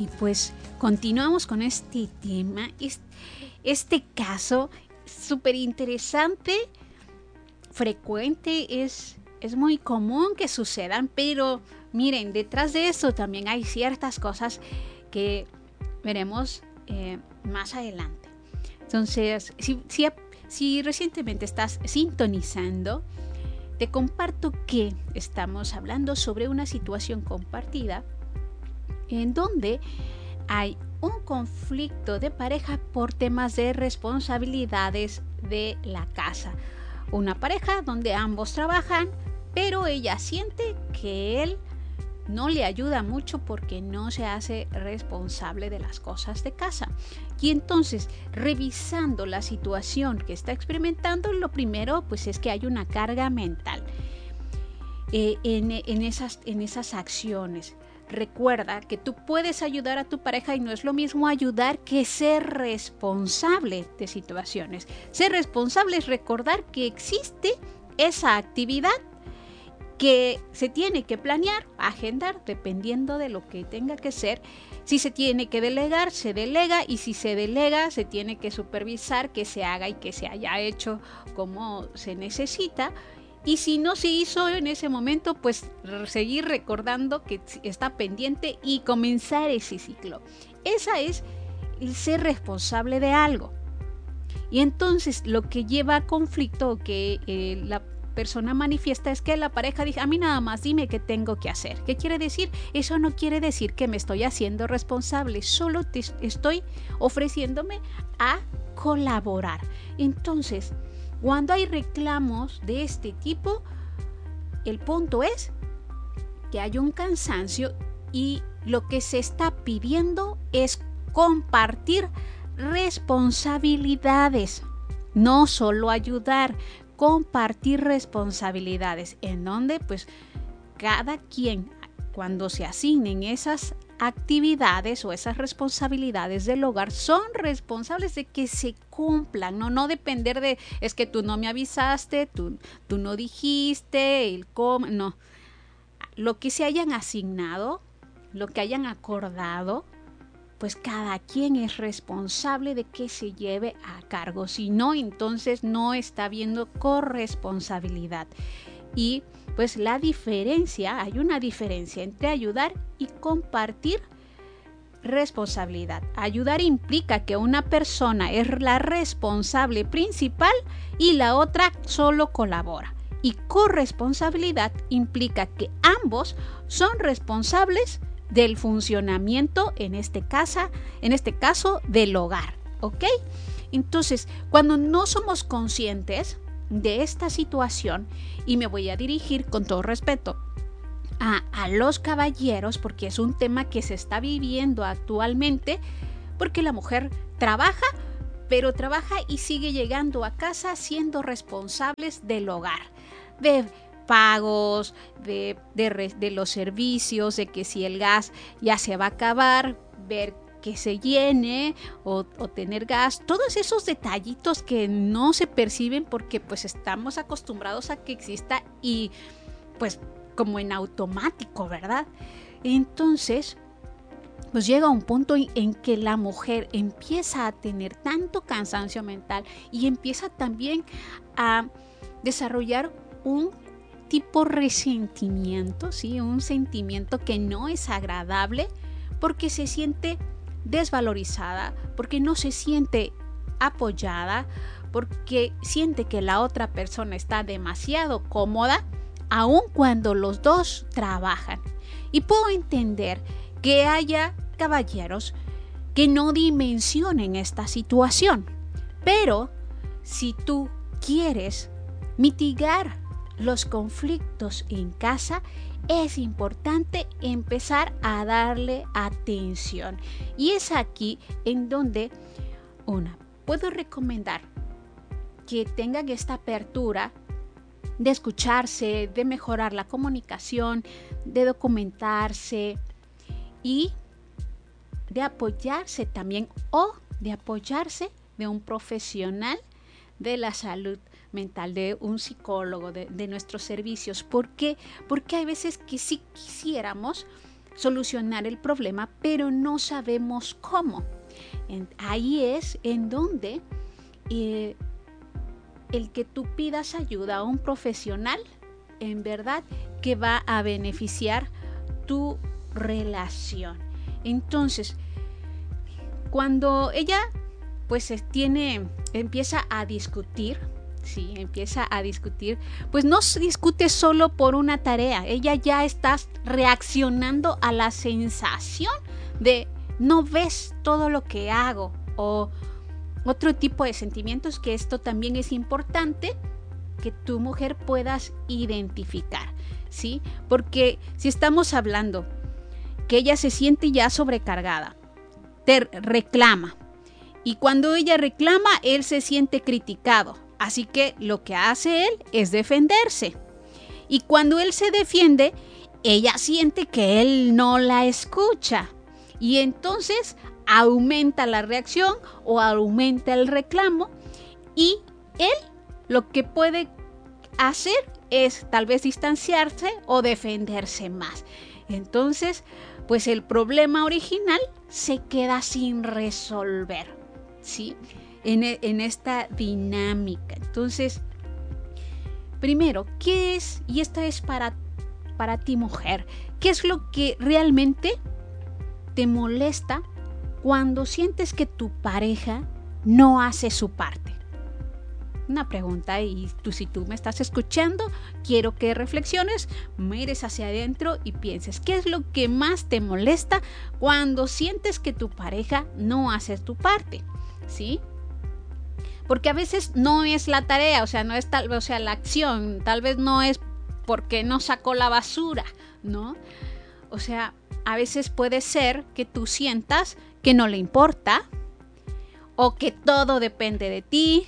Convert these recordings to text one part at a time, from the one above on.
Y pues continuamos con este tema, este caso súper interesante, frecuente, es muy común que sucedan, pero miren, detrás de eso también hay ciertas cosas que veremos más adelante. Entonces, si recientemente estás sintonizando, te comparto que estamos hablando sobre una situación compartida en donde hay un conflicto de pareja por temas de responsabilidades de la casa. Una pareja donde ambos trabajan, pero ella siente que él no le ayuda mucho porque no se hace responsable de las cosas de casa. Y entonces, revisando la situación que está experimentando, lo primero pues es que hay una carga mental en esas acciones. Recuerda que tú puedes ayudar a tu pareja y no es lo mismo ayudar que ser responsable de situaciones. Ser responsable es recordar que existe esa actividad que se tiene que planear, agendar, dependiendo de lo que tenga que ser. Si se tiene que delegar, se delega, y si se delega, se tiene que supervisar que se haga y que se haya hecho como se necesita. Y si no se hizo en ese momento, pues seguir recordando que está pendiente y comenzar ese ciclo. Esa es el ser responsable de algo. Y entonces lo que lleva a conflicto, que la persona manifiesta, es que la pareja dice: a mí nada más dime qué tengo que hacer. ¿Qué quiere decir? Eso no quiere decir que me estoy haciendo responsable, solo te estoy ofreciéndome a colaborar. Entonces, cuando hay reclamos de este tipo, el punto es que hay un cansancio y lo que se está pidiendo es compartir responsabilidades, no solo ayudar, compartir responsabilidades, en donde pues cada quien, cuando se asignen esas actividades o esas responsabilidades del hogar, son responsables de que se cumplan, no depender de: es que tú no me avisaste, tú no dijiste, el cómo, no. Lo que se hayan asignado, lo que hayan acordado, pues cada quien es responsable de que se lleve a cargo. Si no, entonces no está habiendo corresponsabilidad. Y pues hay una diferencia entre ayudar y compartir responsabilidad. Ayudar implica que una persona es la responsable principal y la otra solo colabora. Y corresponsabilidad implica que ambos son responsables del funcionamiento, en este caso del hogar, ¿ok? Entonces, cuando no somos conscientes de esta situación, y me voy a dirigir con todo respeto a los caballeros, porque es un tema que se está viviendo actualmente, porque la mujer trabaja, pero trabaja y sigue llegando a casa siendo responsables del hogar, de pagos, de los servicios, de que si el gas ya se va a acabar, ver que se llene o tener gas, todos esos detallitos que no se perciben porque pues estamos acostumbrados a que exista y pues como en automático, ¿verdad? Entonces, pues llega un punto en que la mujer empieza a tener tanto cansancio mental y empieza también a desarrollar un tipo resentimiento, ¿sí? Un sentimiento que no es agradable porque se siente desvalorizada, porque no se siente apoyada, porque siente que la otra persona está demasiado cómoda, aun cuando los dos trabajan. Y puedo entender que haya caballeros que no dimensionen esta situación, pero si tú quieres mitigar los conflictos en casa, es importante empezar a darle atención. Y es aquí en donde puedo recomendar que tengan esta apertura de escucharse, de mejorar la comunicación, de documentarse y de apoyarse también, o de apoyarse de un profesional de la salud mental, de un psicólogo, de nuestros servicios. ¿Por qué? Porque hay veces que sí quisiéramos solucionar el problema, pero no sabemos cómo. Ahí es en donde el que tú pidas ayuda a un profesional, en verdad, que va a beneficiar tu relación. Entonces, cuando ella pues empieza a discutir, sí, empieza a discutir, pues no se discute solo por una tarea, ella ya está reaccionando a la sensación de no ves todo lo que hago, o otro tipo de sentimientos, que esto también es importante que tu mujer puedas identificar, ¿sí? Porque si estamos hablando que ella se siente ya sobrecargada, te reclama, y cuando ella reclama, él se siente criticado, así que lo que hace él es defenderse, y cuando él se defiende, ella siente que él no la escucha, y entonces aumenta la reacción o aumenta el reclamo, y él lo que puede hacer es tal vez distanciarse o defenderse más. Entonces, pues el problema original se queda sin resolver, ¿sí? En esta dinámica. Entonces, primero, ¿qué es? Y esta es para ti, mujer. ¿Qué es lo que realmente te molesta cuando sientes que tu pareja no hace su parte? Una pregunta, y si tú me estás escuchando, quiero que reflexiones, mires hacia adentro y pienses, ¿qué es lo que más te molesta cuando sientes que tu pareja no hace tu parte? ¿Sí? Porque a veces no es la tarea, o sea, no es la acción, tal vez no es porque no sacó la basura, ¿no? O sea, a veces puede ser que tú sientas que no le importa, o que todo depende de ti,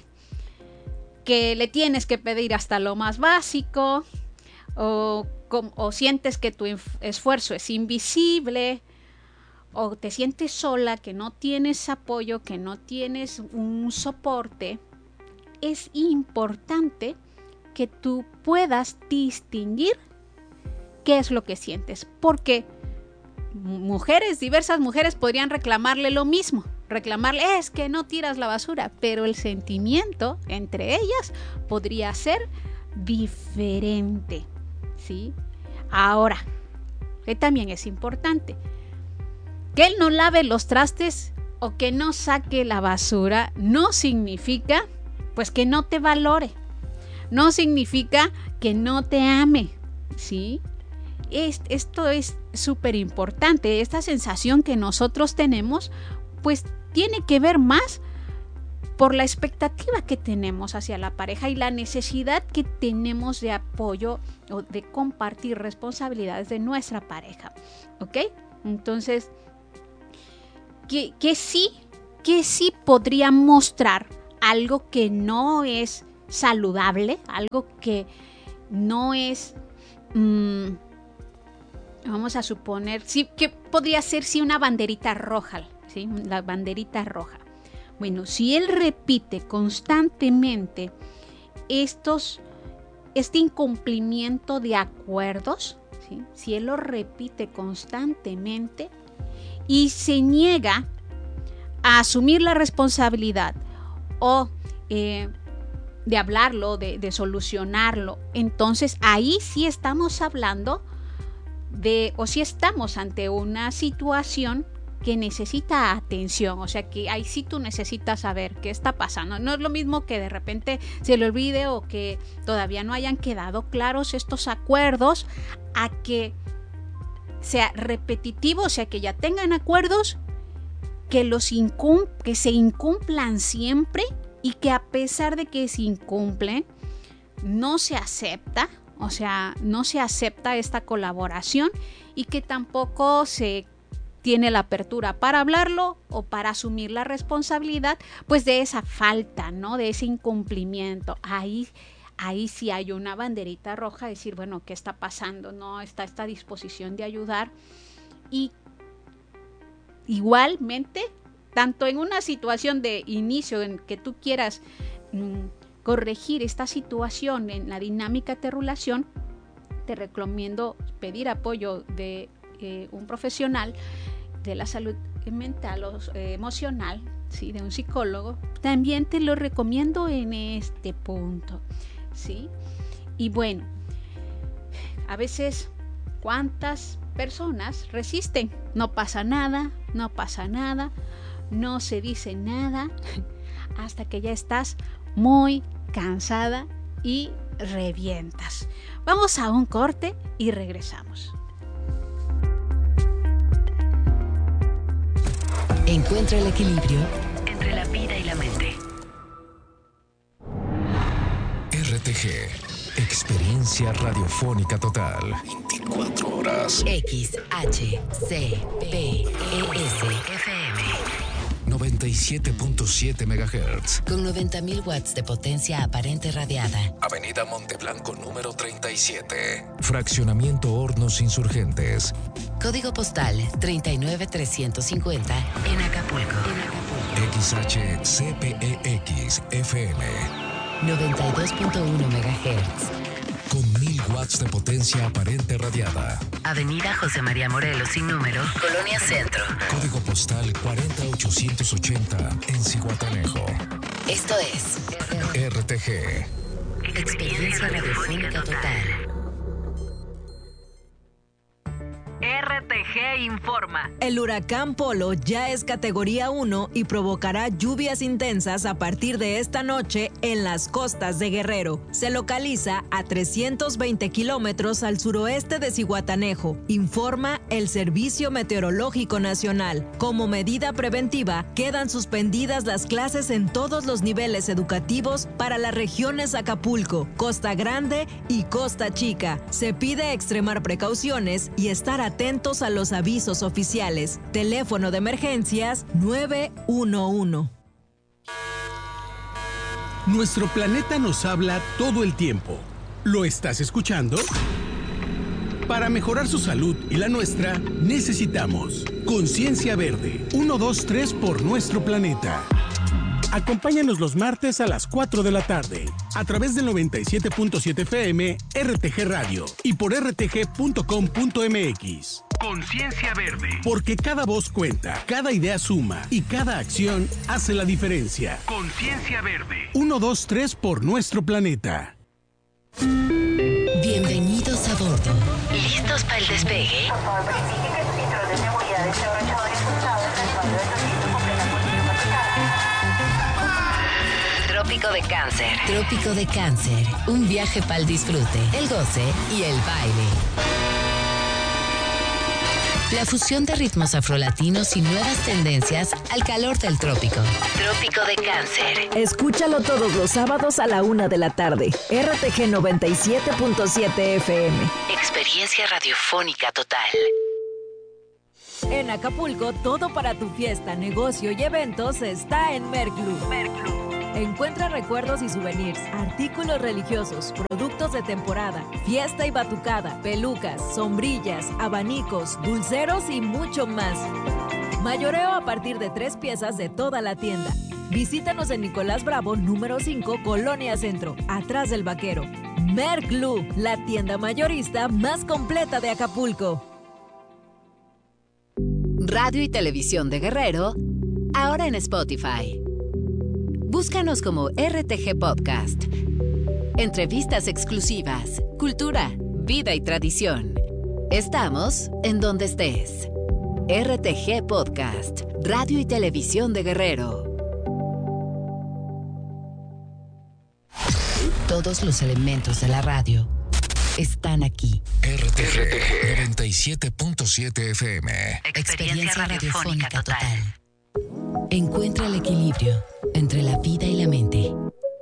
que le tienes que pedir hasta lo más básico, o sientes que tu esfuerzo es invisible, o te sientes sola, que no tienes apoyo, que no tienes un soporte. Es importante que tú puedas distinguir qué es lo que sientes, porque diversas mujeres podrían reclamarle lo mismo. Reclamarle, es que no tiras la basura, pero el sentimiento entre ellas podría ser diferente, ¿sí? Ahora, que también es importante, que él no lave los trastes o que no saque la basura no significa, pues, que no te valore, no significa que no te ame, ¿sí? Esto es súper importante. Esta sensación que nosotros tenemos, pues tiene que ver más por la expectativa que tenemos hacia la pareja y la necesidad que tenemos de apoyo o de compartir responsabilidades de nuestra pareja, ¿ok? Entonces, que sí podría mostrar algo que no es saludable, algo que no es, vamos a suponer, sí, que podría ser una banderita roja, ¿sí? La banderita roja. Bueno, si él repite constantemente este incumplimiento de acuerdos, ¿sí? Si él lo repite constantemente y se niega a asumir la responsabilidad o de hablarlo, de solucionarlo, entonces ahí sí estamos hablando o sí estamos ante una situación que necesita atención, o sea que ahí sí tú necesitas saber qué está pasando. No es lo mismo que de repente se le olvide o que todavía no hayan quedado claros estos acuerdos, a que sea repetitivo, o sea que ya tengan acuerdos que se incumplan siempre, y que a pesar de que se incumplen, no se acepta, o sea, no se acepta esta colaboración, y que tampoco se tiene la apertura para hablarlo o para asumir la responsabilidad, pues, de esa falta, ¿no? De ese incumplimiento. Ahí sí hay una banderita roja, decir, bueno, ¿qué está pasando? No está esta disposición de ayudar. Y igualmente, tanto en una situación de inicio en que tú quieras corregir esta situación en la dinámica de relación, te recomiendo pedir apoyo de un profesional de la salud mental o emocional, ¿sí? De un psicólogo, también te lo recomiendo en este punto, ¿sí? Y bueno, a veces, ¿cuántas personas resisten? No pasa nada, no se dice nada, hasta que ya estás muy cansada y revientas. Vamos a un corte y regresamos. Encuentra el equilibrio entre la vida y la mente. RTG, experiencia radiofónica total. 24 horas. XHCPES-FM 97.7 MHz. con 90.000 watts de potencia aparente radiada. Avenida Monteblanco número 37. Fraccionamiento Hornos Insurgentes. Código postal 39350 en Acapulco. XHCPEX-FM 92.1 MHz. con 1000 watts de potencia aparente radiada. Avenida José María Morelos sin número, Colonia Centro. Código postal 40880 en Zihuatanejo. Esto es RTG. Experiencia Radiofónica Total. RTG informa. El huracán Polo ya es categoría 1 y provocará lluvias intensas a partir de esta noche en las costas de Guerrero. Se localiza a 320 kilómetros al suroeste de Zihuatanejo, informa el Servicio Meteorológico Nacional. Como medida preventiva, quedan suspendidas las clases en todos los niveles educativos para las regiones Acapulco, Costa Grande y Costa Chica. Se pide extremar precauciones y estar atentos a los avisos oficiales. Teléfono de emergencias 911. Nuestro planeta nos habla todo el tiempo. ¿Lo estás escuchando? Para mejorar su salud y la nuestra, necesitamos Conciencia Verde. 1, 2, 3 por nuestro planeta. Acompáñanos los martes a las 4 de la tarde, a través del 97.7 FM, RTG Radio y por rtg.com.mx. Conciencia Verde. Porque cada voz cuenta, cada idea suma y cada acción hace la diferencia. Conciencia Verde. 1, 2, 3 por nuestro planeta. Bienvenidos a bordo. ¿Listos para el despegue? Por favor, verifique que sus cinturones de seguridad estén abrochados y ajustados en el espacio del asiento completamente climatizado. Trópico de Cáncer. Trópico de Cáncer. Un viaje para el disfrute, el goce y el baile. La fusión de ritmos afrolatinos y nuevas tendencias al calor del trópico. Trópico de Cáncer. Escúchalo todos los sábados a la 1 de la tarde. RTG 97.7 FM. Experiencia radiofónica total. En Acapulco, todo para tu fiesta, negocio y eventos está en Merclub. Encuentra recuerdos y souvenirs, artículos religiosos, productos de temporada, fiesta y batucada, pelucas, sombrillas, abanicos, dulceros y mucho más. Mayoreo a partir de 3 piezas de toda la tienda. Visítanos en Nicolás Bravo, número 5, Colonia Centro, atrás del Vaquero. Merclub, la tienda mayorista más completa de Acapulco. Radio y Televisión de Guerrero, ahora en Spotify. Búscanos como RTG Podcast. Entrevistas exclusivas, cultura, vida y tradición. Estamos en donde estés. RTG Podcast, Radio y Televisión de Guerrero. Todos los elementos de la radio están aquí. RTG 97.7 FM. Experiencia radiofónica total. Encuentra el equilibrio entre la vida y la mente.